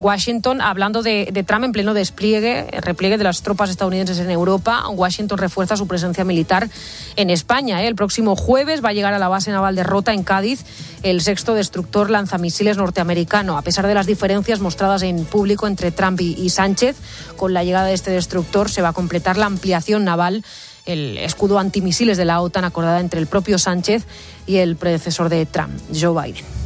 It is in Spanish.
Washington, hablando de Trump en pleno repliegue de las tropas estadounidenses en Europa, Washington refuerza su presencia militar en España. El próximo jueves va a llegar a la base naval de Rota, en Cádiz, el 6º destructor lanzamisiles norteamericano. A pesar de las diferencias mostradas en público entre Trump y Sánchez, con la llegada de este destructor se va a completar la ampliación naval, el escudo antimisiles de la OTAN acordada entre el propio Sánchez y el predecesor de Trump, Joe Biden.